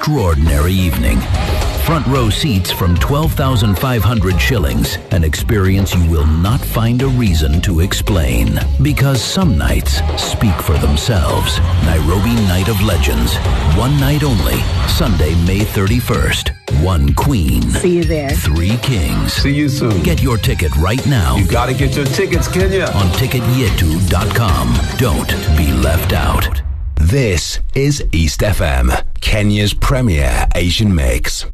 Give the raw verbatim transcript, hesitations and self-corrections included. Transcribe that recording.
extraordinary evening. Front row seats from twelve thousand five hundred shillings. An experience you will not find a reason to explain. Because some nights speak for themselves. Nairobi Night of Legends. One night only. Sunday, May thirty-first. One queen. See you there. Three kings. See you soon. Get your ticket right now. You gotta get your tickets, Kenya. On ticket yetu dot com. Don't be left out. This is East F M, Kenya's premier Asian mix.